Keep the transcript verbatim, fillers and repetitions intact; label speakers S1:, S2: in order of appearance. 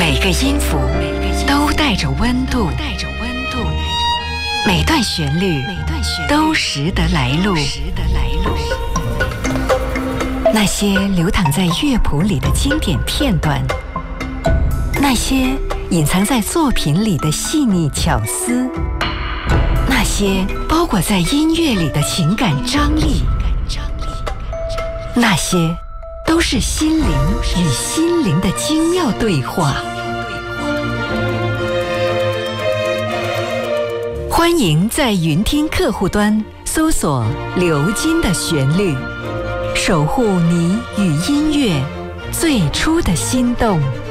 S1: 每个音符都带着温度，每段旋律都识得来路。那些流淌在乐谱里的经典片段，那些隐藏在作品里的细腻巧思，那些包裹在音乐里的情感张力，那些都是心灵与心灵的精妙对话。欢迎在云听客户端搜索刘金的旋律，守护你与音乐最初的心动。